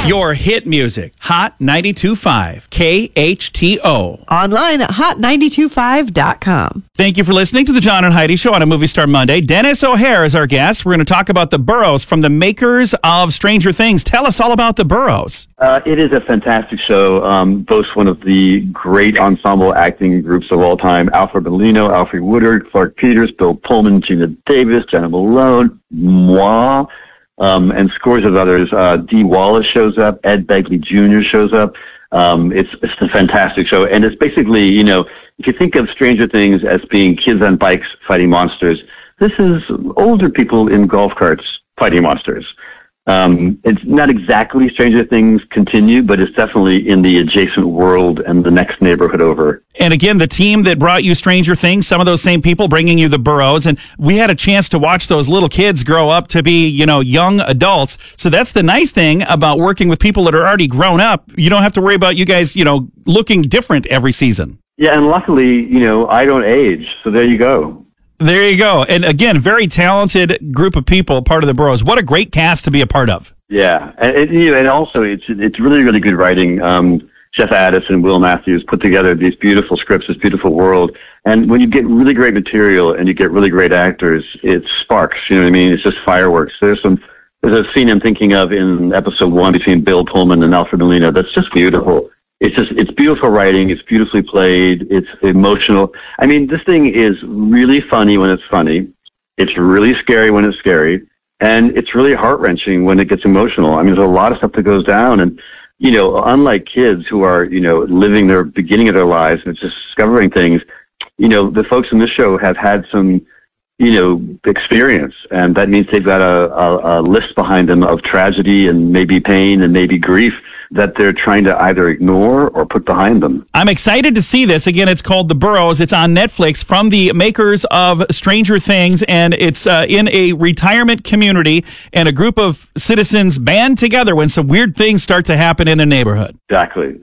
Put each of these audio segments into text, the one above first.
Your hit music, Hot 92.5, KHTO. Online at hot925.com. Thank you for listening to the John and Heidi Show on a Movie Star Monday. Dennis O'Hare is our guest. We're going to talk about The Burrows from the makers of Stranger Things. Tell us all about The Burrows. It is a fantastic show. Boasts one of the great ensemble acting groups of all time. Alfred Molina, Alfred Woodard, Clark Peters, Bill Pullman, Gina Davis, Jenna Malone, moi, and scores of others. Dee Wallace shows up. Ed Begley Jr. shows up. It's a fantastic show. And it's basically, you know, if you think of Stranger Things as being kids on bikes fighting monsters, this is older people in golf carts fighting monsters. It's not exactly Stranger Things continue, but it's definitely in the adjacent world and the next neighborhood over. And again, the team that brought you Stranger Things, some of those same people bringing you The Burrows, and we had a chance to watch those little kids grow up to be, you know, young adults. So that's the nice thing about working with people that are already grown up. You don't have to worry about you guys, you know, looking different every season. Yeah, and luckily, you know, I don't age, so there you go. There you go. And again, very talented group of people, part of The Burrows. What a great cast to be a part of. Yeah, and also it's really, really good writing. Jeff Addis and Will Matthews put together these beautiful scripts, this beautiful world. And when you get really great material and you get really great actors, it sparks, you know what I mean? It's just fireworks. There's a scene I'm thinking of in episode 1 between Bill Pullman and Alfred Molina that's just beautiful. It's beautiful writing. It's beautifully played. It's emotional. I mean, this thing is really funny when it's funny. It's really scary when it's scary. And it's really heart-wrenching when it gets emotional. I mean, there's a lot of stuff that goes down. And, you know, unlike kids who are, you know, living their beginning of their lives and just discovering things, you know, the folks in this show have had some, you know, experience. And that means they've got a list behind them of tragedy and maybe pain and maybe grief that they're trying to either ignore or put behind them. I'm excited to see this. Again, it's called The Burrows. It's on Netflix from the makers of Stranger Things, and it's in a retirement community, and a group of citizens band together when some weird things start to happen in a neighborhood. Exactly.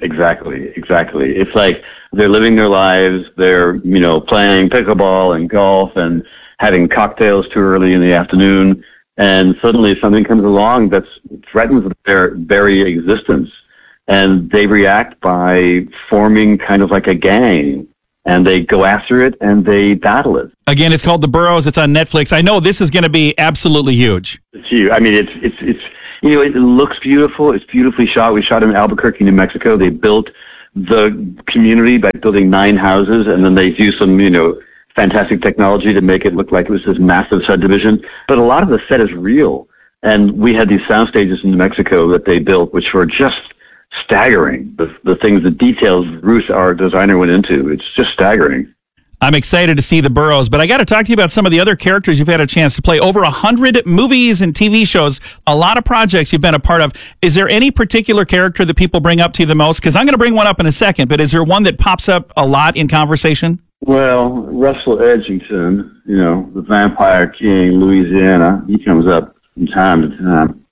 It's like they're living their lives. They're, you know, playing pickleball and golf and having cocktails too early in the afternoon, and suddenly something comes along that threatens their very existence, and they react by forming kind of like a gang, and they go after it and they battle it. Again, it's called The Burrows. It's on Netflix. I know this is going to be absolutely huge. It's huge. I mean, it's you know, it looks beautiful. It's beautifully shot. We shot in Albuquerque, New Mexico. They built the community by building 9 houses, and then they used some, you know, fantastic technology to make it look like it was this massive subdivision. But a lot of the set is real. And we had these sound stages in New Mexico that they built, which were just staggering. The things, the details Ruth, our designer, went into. It's just staggering. I'm excited to see The Burrows, but I got to talk to you about some of the other characters you've had a chance to play. Over 100 movies and TV shows, a lot of projects you've been a part of. Is there any particular character that people bring up to you the most? Because I'm going to bring one up in a second, but is there one that pops up a lot in conversation? Well, Russell Edgington, you know, the Vampire King, Louisiana, he comes up from time to time.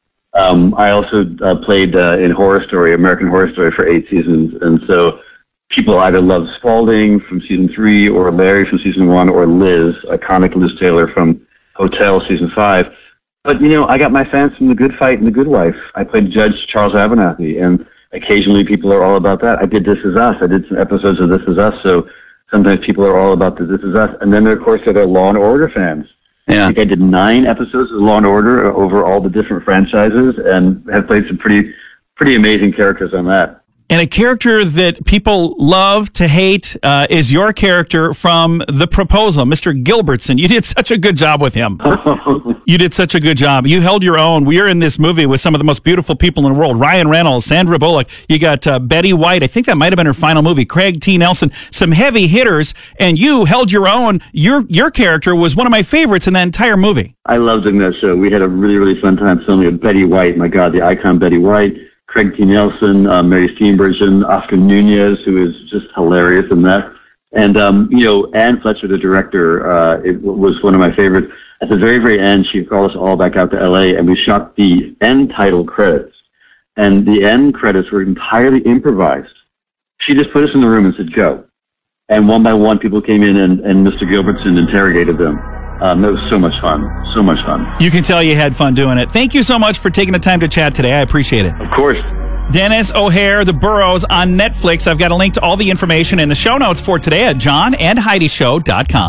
I also played in Horror Story, American Horror Story, for 8 seasons, and so people either love Spalding from season 3, or Larry from season 1, or Liz, iconic Liz Taylor from Hotel season 5. But, you know, I got my fans from The Good Fight and The Good Wife. I played Judge Charles Abernathy, and occasionally people are all about that. I did This Is Us. I did some episodes of This Is Us, so sometimes people are all about the This Is Us. And then, of course, there are Law & Order fans. Yeah. I think I did 9 episodes of Law & Order over all the different franchises, and have played some pretty amazing characters on that. And a character that people love to hate is your character from The Proposal, Mr. Gilbertson. You did such a good job with him. You did such a good job. You held your own. We are in this movie with some of the most beautiful people in the world. Ryan Reynolds, Sandra Bullock. You got Betty White. I think that might have been her final movie. Craig T. Nelson. Some heavy hitters, and you held your own. Your character was one of my favorites in that entire movie. I loved doing that show. We had a really, really fun time filming with Betty White. My God, the icon Betty White. Craig T. Nelson, Mary Steenburgen, Oscar Nunez, who is just hilarious in that. And, you know, Anne Fletcher, the director, it was one of my favorites. At the very, very end, she called us all back out to L.A., and we shot the end title credits. And the end credits were entirely improvised. She just put us in the room and said, go. And one by one, people came in, and Mr. Gilbertson interrogated them. It was so much fun. So much fun. You can tell you had fun doing it. Thank you so much for taking the time to chat today. I appreciate it. Of course. Dennis O'Hare, The Burrows on Netflix. I've got a link to all the information in the show notes for today at johnandheidishow.com.